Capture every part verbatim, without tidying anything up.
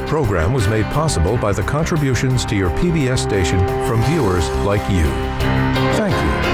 program was made possible by the contributions to your P B S station from viewers like you. Thank you.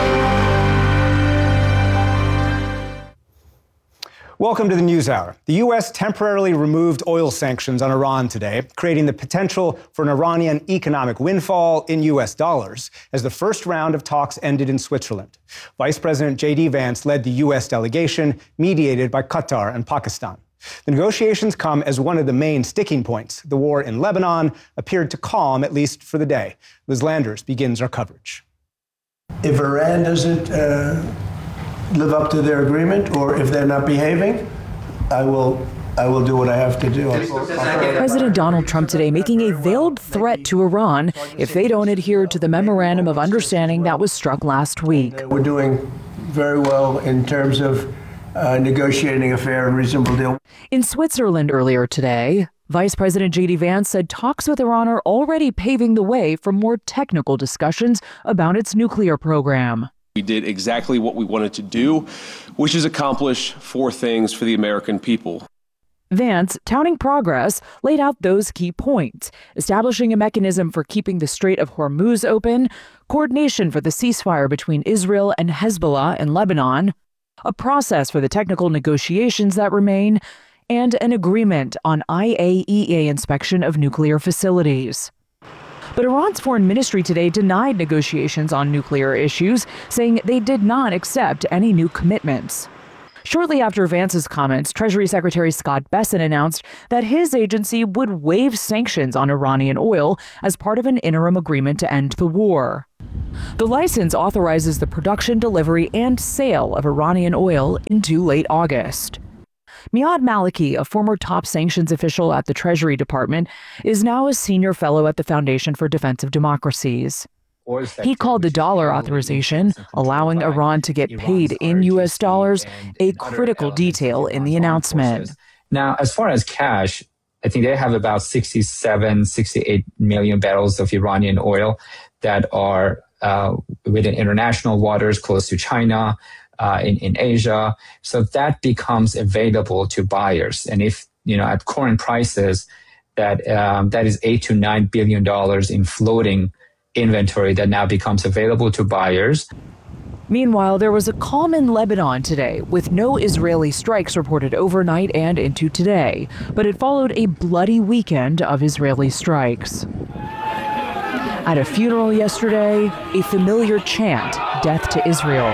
Welcome to the NewsHour. The U S temporarily removed oil sanctions on Iran today, creating the potential for an Iranian economic windfall in U S dollars as the first round of talks ended in Switzerland. Vice President J D Vance led the U S delegation, mediated by Qatar and Pakistan. The negotiations come as one of the main sticking points. The war in Lebanon appeared to calm, at least for the day. Liz Landers begins our coverage. If Iran doesn't uh, live up to their agreement, or if they're not behaving, I will I will do what I have to do. President Donald Trump today making a veiled threat to Iran if they don't adhere to the memorandum of understanding that was struck last week. We're doing very well in terms of uh, negotiating a fair and reasonable deal. In Switzerland earlier today, Vice President J D Vance said talks with Iran are already paving the way for more technical discussions about its nuclear program. We did exactly what we wanted to do, which is accomplish four things for the American people. Vance, touting progress, laid out those key points: establishing a mechanism for keeping the Strait of Hormuz open, coordination for the ceasefire between Israel and Hezbollah in Lebanon, a process for the technical negotiations that remain, and an agreement on I A E A inspection of nuclear facilities. But Iran's foreign ministry today denied negotiations on nuclear issues, saying they did not accept any new commitments. Shortly after Vance's comments, Treasury Secretary Scott Bessent announced that his agency would waive sanctions on Iranian oil as part of an interim agreement to end the war. The license authorizes the production, delivery, and sale of Iranian oil into late August. Miad Maliki, a former top sanctions official at the Treasury Department, is now a senior fellow at the Foundation for Defense of Democracies. He called the dollar authorization, allowing Iran to get paid in U S dollars, a critical detail in the announcement. Now, as far as cash, I think they have about sixty-seven, sixty-eight million barrels of Iranian oil that are uh, within international waters close to China, uh, in, in Asia. So that becomes available to buyers. And if, you know, at current prices, that um, that is eight to nine billion dollars in floating inventory that now becomes available to buyers. Meanwhile, there was a calm in Lebanon today, with no Israeli strikes reported overnight and into today. But it followed a bloody weekend of Israeli strikes. At a funeral yesterday, a familiar chant, "Death to Israel."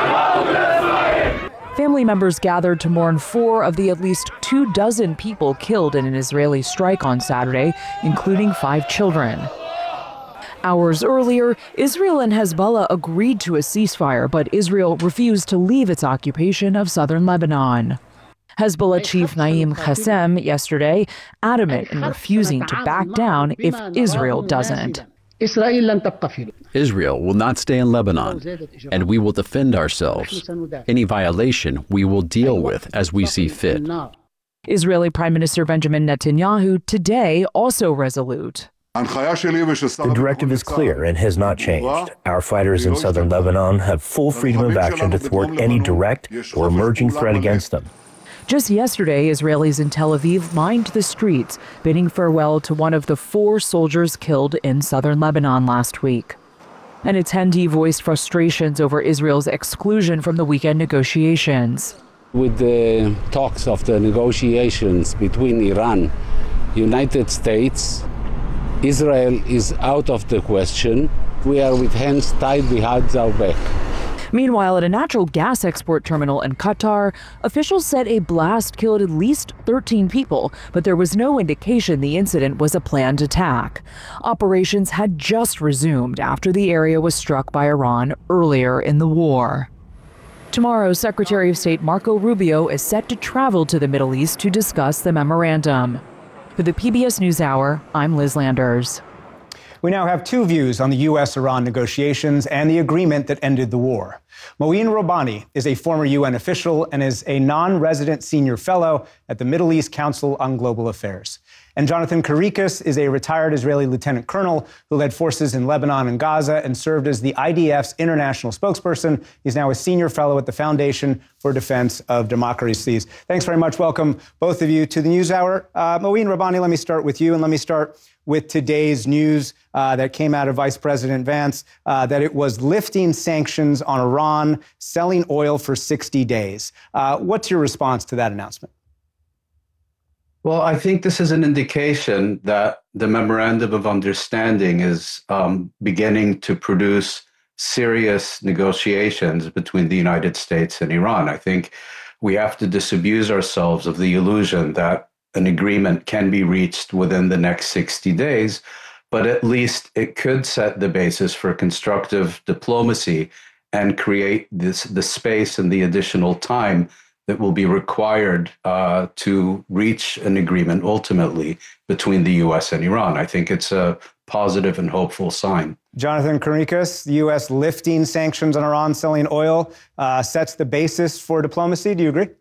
Family members gathered to mourn four of the at least two dozen people killed in an Israeli strike on Saturday, including five children. Hours earlier, Israel and Hezbollah agreed to a ceasefire, but Israel refused to leave its occupation of southern Lebanon. Hezbollah chief Naim Qassem yesterday adamant in refusing to back down if Israel doesn't. Israel will not stay in Lebanon, and we will defend ourselves. Any violation we will deal with as we see fit. Israeli Prime Minister Benjamin Netanyahu today also resolute. The directive is clear and has not changed. Our fighters in southern Lebanon have full freedom of action to thwart any direct or emerging threat against them. Just yesterday, Israelis in Tel Aviv lined the streets, bidding farewell to one of the four soldiers killed in southern Lebanon last week. An attendee voiced frustrations over Israel's exclusion from the weekend negotiations. With the talks of the negotiations between Iran, United States, Israel is out of the question. We are with hands tied behind our back. Meanwhile, at a natural gas export terminal in Qatar, officials said a blast killed at least thirteen people, but there was no indication the incident was a planned attack. Operations had just resumed after the area was struck by Iran earlier in the war. Tomorrow, Secretary of State Marco Rubio is set to travel to the Middle East to discuss the memorandum. For the P B S NewsHour, I'm Liz Landers. We now have two views on the U S Iran negotiations and the agreement that ended the war. Mouin Robani is a former U N official and is a non-resident senior fellow at the Middle East Council on Global Affairs. And Jonathan Conricus is a retired Israeli lieutenant colonel who led forces in Lebanon and Gaza and served as the I D F's international spokesperson. He's now a senior fellow at the Foundation for Defense of Democracies. Thanks very much. Welcome, both of you, to the NewsHour. Uh, Mouin Rabbani, let me start with you, and let me start with today's news uh, that came out of Vice President Vance, uh, that it was lifting sanctions on Iran, selling oil for sixty days. Uh, what's your response to that announcement? Well, I think this is an indication that the Memorandum of Understanding is um, beginning to produce serious negotiations between the United States and Iran. I think we have to disabuse ourselves of the illusion that an agreement can be reached within the next sixty days, but at least it could set the basis for constructive diplomacy and create this the space and the additional time that will be required uh, to reach an agreement ultimately between the U S and Iran. I think it's a positive and hopeful sign. Jonathan Conricus, the U S lifting sanctions on Iran selling oil uh, sets the basis for diplomacy. Do you agree?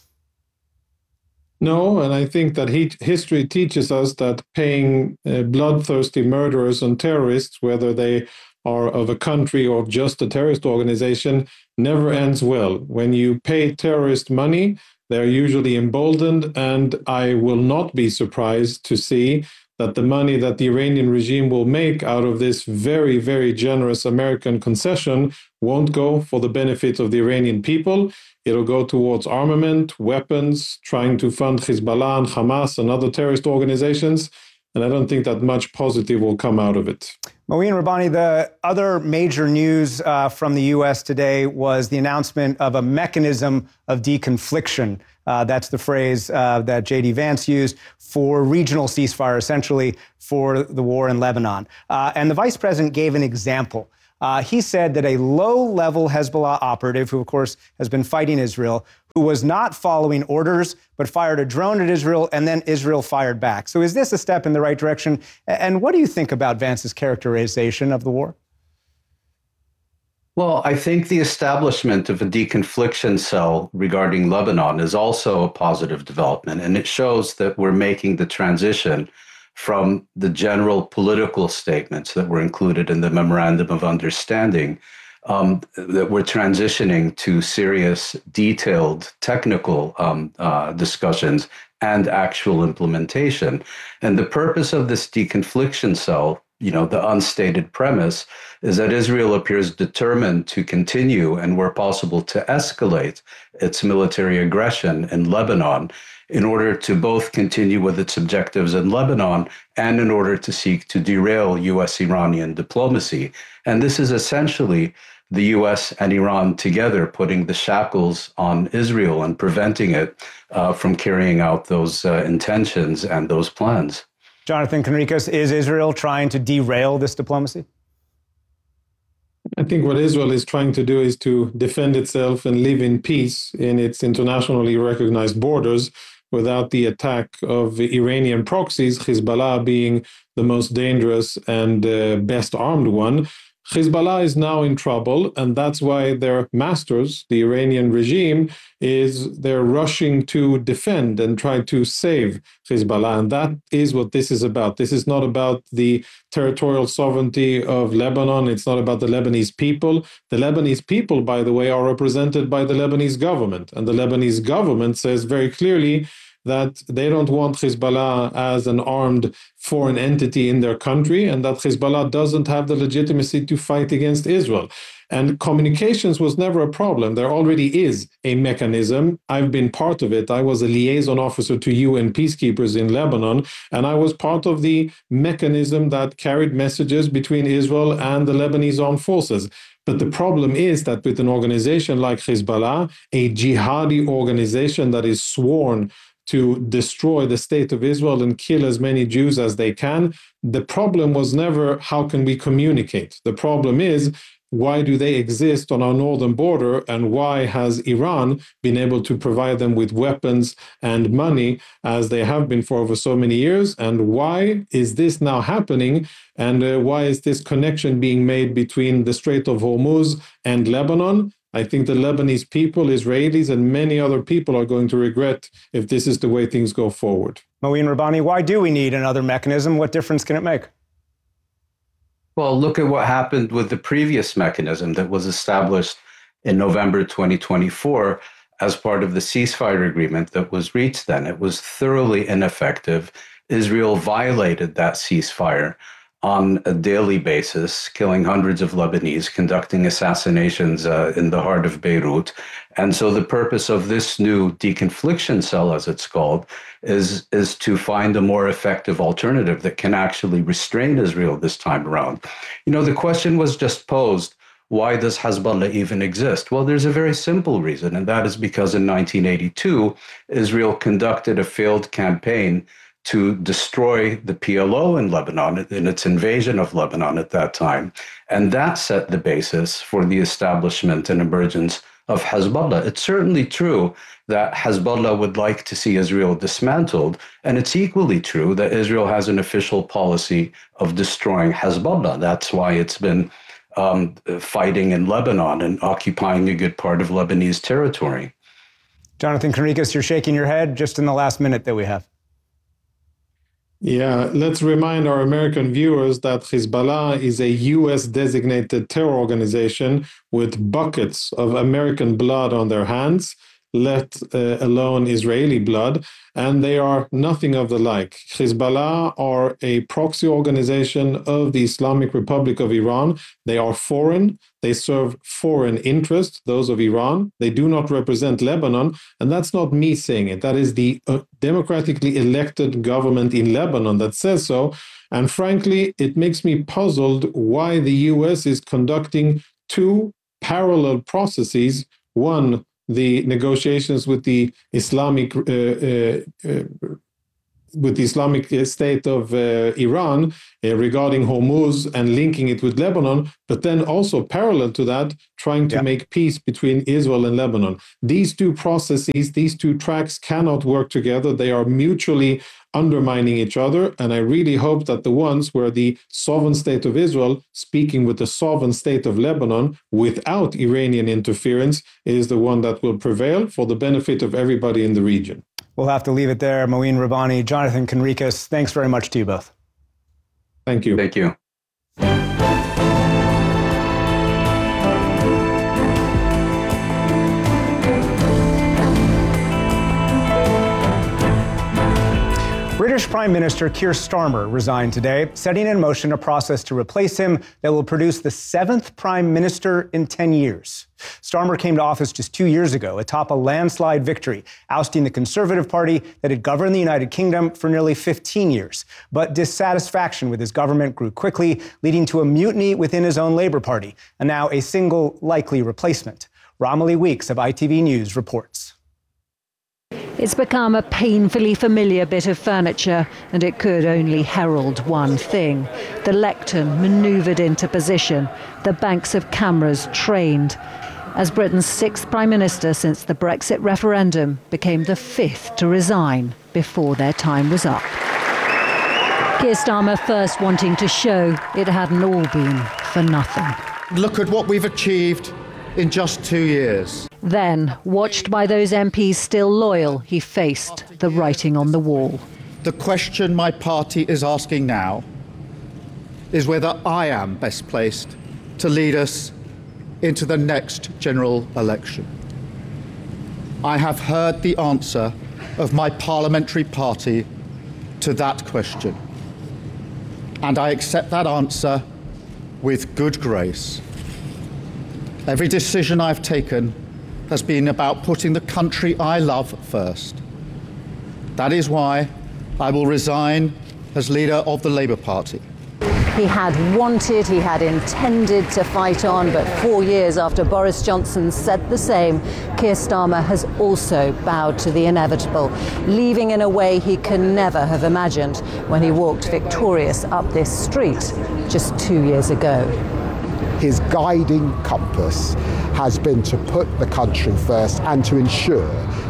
No, and I think that he, history teaches us that paying uh, bloodthirsty murderers and terrorists, whether they are of a country or just a terrorist organization, never ends well. When you pay terrorist money, they're usually emboldened, and I will not be surprised to see that the money that the Iranian regime will make out of this very, very generous American concession won't go for the benefit of the Iranian people. It'll go towards armament, weapons, trying to fund Hezbollah and Hamas and other terrorist organizations. And I don't think that much positive will come out of it. Mouin Rabbani, the other major news uh, from the U S today was the announcement of a mechanism of deconfliction. Uh, that's the phrase uh, that J D Vance used for regional ceasefire, essentially for the war in Lebanon. Uh, and the vice president gave an example. Uh, he said that a low-level Hezbollah operative, who, of course, has been fighting Israel, who was not following orders, but fired a drone at Israel, and then Israel fired back. So is this a step in the right direction? And what do you think about Vance's characterization of the war? Well, I think the establishment of a deconfliction cell regarding Lebanon is also a positive development, and it shows that we're making the transition from the general political statements that were included in the Memorandum of Understanding, um, that we're transitioning to serious, detailed, technical um, uh, discussions and actual implementation. And the purpose of this deconfliction cell, you know, the unstated premise, is that Israel appears determined to continue and, where possible, to escalate its military aggression in Lebanon, in order to both continue with its objectives in Lebanon and in order to seek to derail U S-Iranian diplomacy. And this is essentially the U S and Iran together putting the shackles on Israel and preventing it uh, from carrying out those uh, intentions and those plans. Jonathan Conricus, is Israel trying to derail this diplomacy? I think what Israel is trying to do is to defend itself and live in peace in its internationally recognized borders without the attack of Iranian proxies, Hezbollah being the most dangerous and uh, best armed one. Hezbollah is now in trouble, and that's why their masters, the Iranian regime, is they're rushing to defend and try to save Hezbollah. And that is what this is about. This is not about the territorial sovereignty of Lebanon. It's not about the Lebanese people. The Lebanese people, by the way, are represented by the Lebanese government. And the Lebanese government says very clearly that they don't want Hezbollah as an armed foreign entity in their country, and that Hezbollah doesn't have the legitimacy to fight against Israel. And communications was never a problem. There already is a mechanism. I've been part of it. I was a liaison officer to U N peacekeepers in Lebanon, and I was part of the mechanism that carried messages between Israel and the Lebanese armed forces. But the problem is that with an organization like Hezbollah, a jihadi organization that is sworn to destroy the state of Israel and kill as many Jews as they can, the problem was never how can we communicate. The problem is, why do they exist on our northern border, and why has Iran been able to provide them with weapons and money as they have been for over so many years? And why is this now happening? And uh, why is this connection being made between the Strait of Hormuz and Lebanon? I think the Lebanese people, Israelis, and many other people are going to regret if this is the way things go forward. Mouin Rabbani, why do we need another mechanism? What difference can it make? Well, look at what happened with the previous mechanism that was established in November twenty twenty-four as part of the ceasefire agreement that was reached then. It was thoroughly ineffective. Israel violated that ceasefire on a daily basis, killing hundreds of Lebanese, conducting assassinations uh, in the heart of Beirut. And so the purpose of this new deconfliction cell, as it's called, is, is to find a more effective alternative that can actually restrain Israel this time around. You know, the question was just posed, why does Hezbollah even exist? Well, there's a very simple reason, and that is because in nineteen eighty-two, Israel conducted a failed campaign to destroy the P L O in Lebanon, in its invasion of Lebanon at that time. And that set the basis for the establishment and emergence of Hezbollah. It's certainly true that Hezbollah would like to see Israel dismantled, and it's equally true that Israel has an official policy of destroying Hezbollah. That's why it's been um, fighting in Lebanon and occupying a good part of Lebanese territory. Jonathan Conricus, you're shaking your head just in the last minute that we have. Yeah, let's remind our American viewers that Hezbollah is a U S designated terror organization with buckets of American blood on their hands, let uh, alone Israeli blood, and they are nothing of the like. Hezbollah are a proxy organization of the Islamic Republic of Iran. They are foreign. They serve foreign interests, those of Iran. They do not represent Lebanon, and that's not me saying it. That is the uh, democratically elected government in Lebanon that says so. And frankly, it makes me puzzled why the U S is conducting two parallel processes. One, the negotiations with the Islamic uh, uh, uh, with the Islamic State of uh, Iran uh, regarding Hormuz and linking it with Lebanon, but then also parallel to that, trying to yeah. make peace between Israel and Lebanon. These two processes, these two tracks cannot work together. They are mutually undermining each other. And I really hope that the ones where the sovereign state of Israel speaking with the sovereign state of Lebanon without Iranian interference is the one that will prevail for the benefit of everybody in the region. We'll have to leave it there. Mouin Rabbani, Jonathan Conricus, thanks very much to you both. Thank you. Thank you. British Prime Minister Keir Starmer resigned today, setting in motion a process to replace him that will produce the seventh Prime Minister in ten years. Starmer came to office just two years ago atop a landslide victory, ousting the Conservative Party that had governed the United Kingdom for nearly fifteen years. But dissatisfaction with his government grew quickly, leading to a mutiny within his own Labour Party, and now a single likely replacement. Romilly Weeks of I T V News reports. It's become a painfully familiar bit of furniture, and it could only herald one thing. The lectern manoeuvred into position, the banks of cameras trained, as Britain's sixth Prime Minister since the Brexit referendum became the fifth to resign before their time was up. Keir Starmer first wanting to show it hadn't all been for nothing. Look at what we've achieved in just two years. Then, watched by those M Ps still loyal, he faced the writing on the wall. The question my party is asking now is whether I am best placed to lead us into the next general election. I have heard the answer of my parliamentary party to that question, and I accept that answer with good grace. Every decision I've taken has been about putting the country I love first. That is why I will resign as leader of the Labour Party. He had wanted, he had intended to fight on, but four years after Boris Johnson said the same, Keir Starmer has also bowed to the inevitable, leaving in a way he can never have imagined when he walked victorious up this street just two years ago. His guiding compass has been to put the country first and to ensure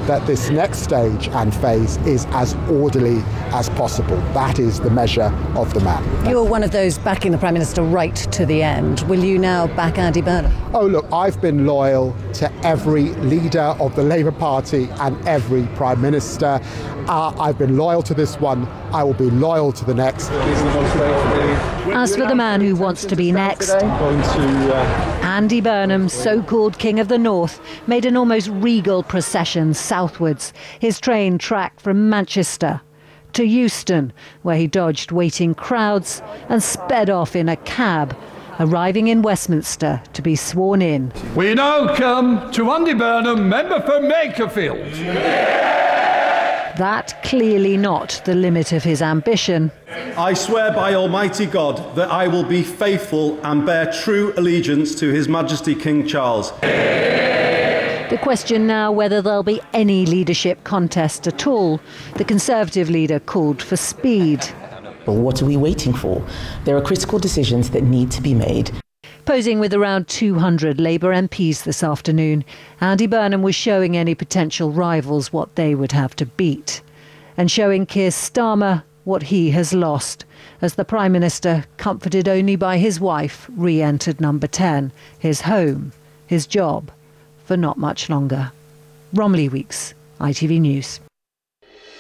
that this next stage and phase is as orderly as possible. That is the measure of the man. You're one of those backing the Prime Minister right to the end. Will you now back Andy Burnham? Oh, look, I've been loyal to every leader of the Labour Party and every Prime Minister. Uh, I've been loyal to this one. I will be loyal to the next. As for the man who wants to be next, Andy Burnham, so-called King of the North, made an almost regal procession southwards, his train tracked from Manchester to Euston, where he dodged waiting crowds and sped off in a cab, arriving in Westminster to be sworn in. We now come to Andy Burnham, member for Makerfield. That clearly not the limit of his ambition. I swear by Almighty God that I will be faithful and bear true allegiance to His Majesty King Charles. The question now whether there'll be any leadership contest at all. The Conservative leader called for speed. But what are we waiting for? There are critical decisions that need to be made. Posing with around two hundred Labour M Ps this afternoon, Andy Burnham was showing any potential rivals what they would have to beat, and showing Keir Starmer what he has lost, as the Prime Minister, comforted only by his wife, re-entered number ten, his home, his job, for not much longer. Romilly Weeks, I T V News.